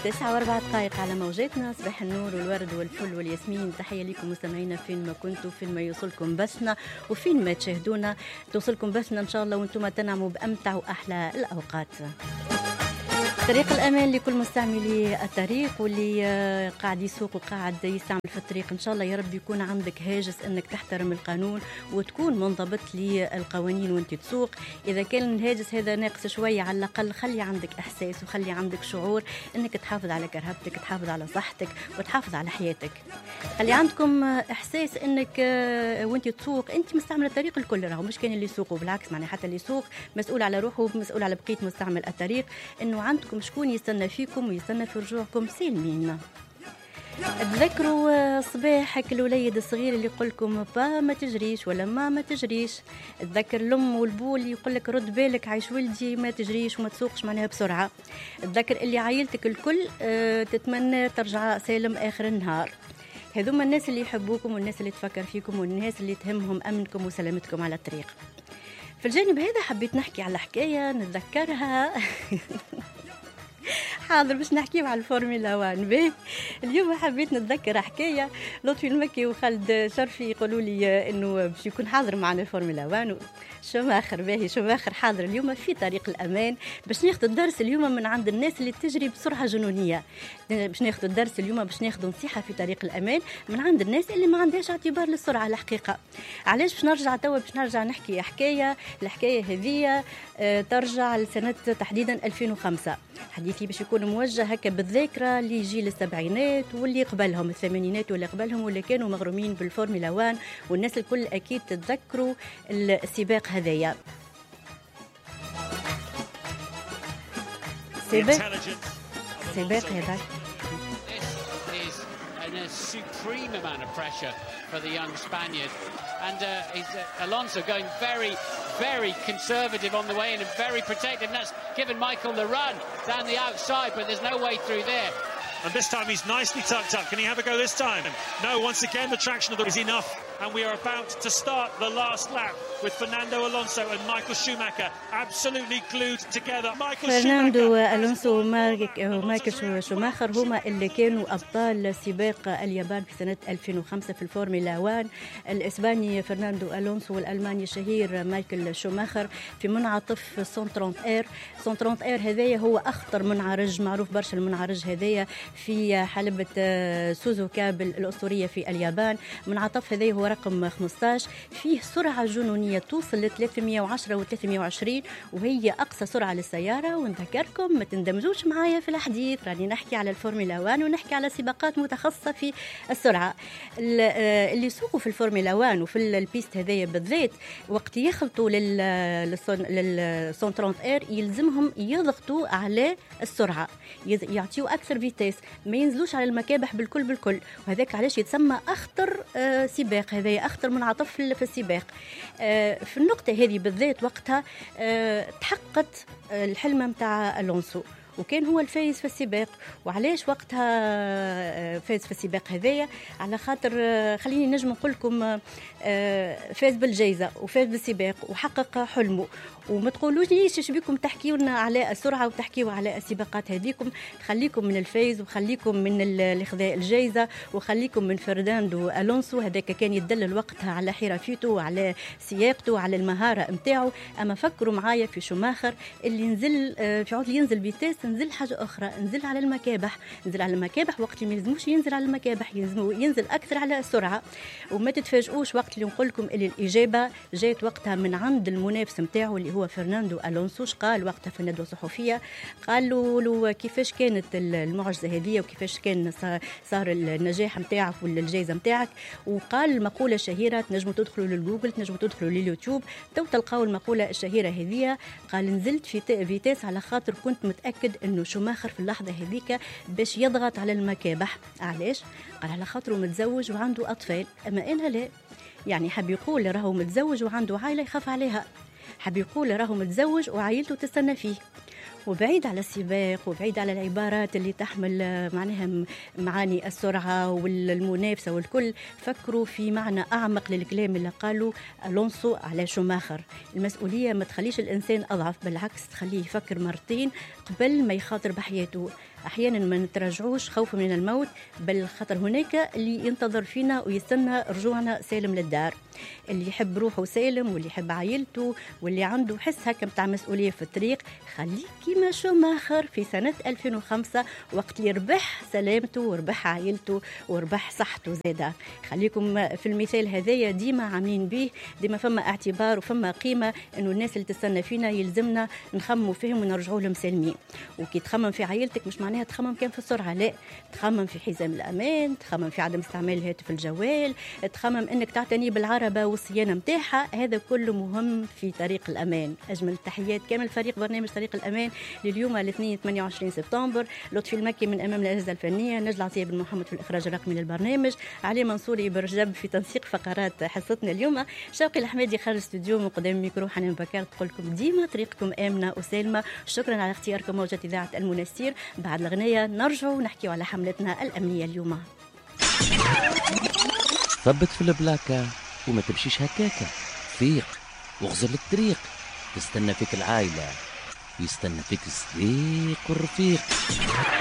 9:04 على موجاتنا. صباح النور والورد والفل والياسمين. تحية لكم مستمعينا فين ما كنتوا، فين ما يوصلكم بثنا وفين ما تشاهدونا. توصلكم بثنا إن شاء الله وانتم تنعموا بأمتع وأحلى الأوقات. طريق الأمان لكل مستعملي الطريق واللي قاعد يسوق وقاعد يستعمل في الطريق. إن شاء الله يا رب يكون عندك هاجس أنك تحترم القانون وتكون منضبط للقوانين وانت تسوق. إذا كان الهاجس هذا ناقص شوية على الأقل خلي عندك إحساس وخلي عندك شعور أنك تحافظ على كرهبتك، تحافظ على صحتك وتحافظ على حياتك. خلي عندكم إحساس أنك وانت تسوق أنت مستعمل الطريق الكل، راهو مش كان اللي يسوقوا، بالعكس معناها حتى اللي يسوق مسؤول على روحه مسؤول على بقية مستعمل الطريق. أنه عندكم شكون يستنى فيكم ويستنى في رجوعكم سالمين. تذكروا صباحك الوليد الصغير اللي يقول لكم با ما تجريش ولا ما تجريش. تذكر الام والبول اللي يقول لك رد بالك عايش ولدي ما تجريش وما تسوقش معناها بسرعه. تذكر اللي عائلتك الكل تتمنى ترجع سالم اخر النهار. هذوما الناس اللي يحبوكم والناس اللي تفكر فيكم والناس اللي تهمهم امنكم وسلامتكم على الطريق. في الجانب هذا حبيت نحكي على حكايه نتذكرها حاضر باش نحكيو على الفورمولا 1. به اليوم حبيت نتذكر حكايه لطفي المكي وخالد شرفي يقولوا لي انه باش يكون حاضر معنا الفورمولا 1. شوماخر باهي شوماخر حاضر اليوم في طريق الامان باش ناخذ الدرس اليوم من عند الناس اللي تجري بسرعه جنونيه. باش ناخذ الدرس اليوم باش ناخذ نصيحه في طريق الامان من عند الناس اللي ما عندهاش اعتبار للسرعه الحقيقه. علاش باش نرجع توا باش نرجع نحكي حكايه. الحكايه هذه ترجع لسنه تحديدا 2005. حديثي باش يكون موجه هكا بالذاكره لجيل السبعينات واللي قبلهم الثمانينات واللي قبلهم واللي كانوا مغرومين بالفورمولا 1 والناس الكل اكيد تتذكروا السباق هذايا. سباق هذا a supreme amount of pressure for the young Spaniard, and Alonso going very conservative on the way in and very protective, and that's given Michael the run down the outside, but there's no way through there. And this time he's nicely tucked up. Can he have a go this time? No, once again the traction of the is enough, and we are about to start the last lap with Fernando Alonso and Michael Schumacher absolutely glued together. فرناندو ألونسو ومايكل شوماخر هما اللي كانوا أبطال سباق اليابان في سنة 2005 في الفورمولا 1. الإسباني فرناندو ألونسو والألماني الشهير مايكل شوماخر في منعطف 130 اير. 130 اير هذايا هو أخطر منعرج، معروف برشا المنعرج هذايا في حلبة سوزوكا الأسطورية في اليابان. منعطف هذايا هو رقم 15، فيه سرعة جنونية توصل ل 310 و 320 وهي أقصى سرعة للسيارة. ونذكركم ما تندمجوش معايا في الحديث، راني نحكي على الفورمولا 1 ونحكي على سباقات متخصصة في السرعة. اللي يسوقوا في الفورمولا 1 وفي البيست هذايا بالذات وقت يخلطوا لل 130 اير يلزمهم يضغطوا على السرعة، يعطيوا أكثر فيتاس، ما ينزلوش على المكابح بالكل وهذاك علاش يتسمى أخطر سباق. هذا أخطر منعطف في السباق. في النقطة هذه بالذات وقتها تحققت الحلمة متاع ألونسو وكان هو الفايز في السباق. وعلاش وقتها فاز في السباق هذايا؟ على خاطر خليني نجم نقول لكم فاز بالجائزة وفاز بالسباق وحقق حلمه. وما تقولوش ليش بيكم تحكيوا لنا على السرعه وتحكيوا على السباقات هذيكم. خليكم من الفايز وخليكم من الاخذاء الجائزه وخليكم من فرناندو الونسو. هذاك كان يدلل وقتها على حرفيته وعلى سياقته وعلى المهاره نتاعو. اما فكروا معايا في شوماخر اللي نزل في عود ينزل بيتاس، نزل حاجه اخرى، نزل على المكابح. نزل على المكابح وقت اللي ما يلزموش ينزل على المكابح، ينزل اكثر على السرعه. وما تتفاجئوش وقت اللي نقول لكم اللي الاجابه جات وقتها من عند المنافس نتاعو اللي هو فرناندو ألونسو. قال وقتها في الندوة الصحفية قال له كيفاش كانت المعجزة هذه وكيفاش كان صار النجاح متاعك ولا الجائزة متاعك. وقال المقولة الشهيرة، تنجموا تدخلوا للجوجل تنجموا تدخلوا لليوتيوب تو تلقاو المقولة الشهيرة هذه. قال نزلت في فيتاس على خاطر كنت متأكد انه شوماخر في اللحظة هذيك باش يضغط على المكابح. علاش؟ قال على خاطره متزوج وعنده أطفال. أما أنا لا، يعني حب يقول راهو متزوج وعنده عائلة يخاف عليها، حب يقول راهو متزوج وعائلته تستنى فيه. وبعيد على السباق وبعيد على العبارات اللي تحمل معناها معاني السرعة والمنافسة والكل. فكروا في معنى أعمق للكلام اللي قالوا ألونسو على شوماخر. المسؤولية ما تخليش الإنسان أضعف، بالعكس تخليه يفكر مرتين قبل ما يخاطر بحياته. أحيانا ما نتراجعوش خوفا من الموت، بل خطر هناك اللي ينتظر فينا ويستنى رجوعنا سالم للدار. اللي يحب روحه سالم واللي يحب عائلته واللي عنده حس هكا متاع مسؤولية في الطريق، خليه كيما شوماخر في سنة 2005 وقت اللي ربح سلامته وربح عائلته وربح صحته زادا. خليكم في المثال هذايا ديما عاملين به، ديما فما اعتبار وفما قيمة انه الناس اللي تستنى فينا يلزمنا نخموا فيهم ونرجعوا لهم سالمين. وكي تخمم في عائلتك مش معناها تخمم كان في السرعة، لا، تخمم في حزام الأمان، تخمم في عدم استعمال الهاتف الجوال، تخمم انك تعتني بالعربة والصيانة متاعها. هذا كله مهم في طريق الأمان. أجمل التحيات كامل فريق برنامج طريق الأمان لليوم الاثنين 28 سبتمبر. لطفي المكي من أمام الأجهزة الفنية، نجلة عطية بن محمد في الإخراج الرقمي للبرنامج، علي منصوري برجب في تنسيق فقرات حصتنا اليوم، شوقي الحمادي خارج الاستوديو من قدام الميكرو، حنان بكار تقول لكم ديما طريقكم آمنة وسالمة. شكرا على اختياركم موجة إذاعة المنستير. بعد الأغنية نرجعوا ونحكي على حملتنا الأمنية اليوم. ثبت في البلاكة وما تمشيش هكاكا، فيق واغزر الطريق، تستنى فيك العائلة، يستنى فيك الصديق والرفيق.